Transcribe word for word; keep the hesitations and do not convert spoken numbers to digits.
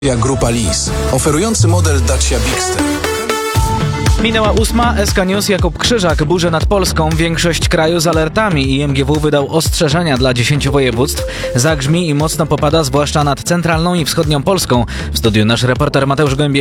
Jak Grupa Lis, oferujący model Dacia Bigster. Minęła ósma, S K News, Jakub Krzyżak. Burze nad Polską, większość kraju z alertami i M G W wydał ostrzeżenia dla dziesięciu województw. Zagrzmi i mocno popada, zwłaszcza nad centralną i wschodnią Polską. W studiu nasz reporter Mateusz Gołębiew.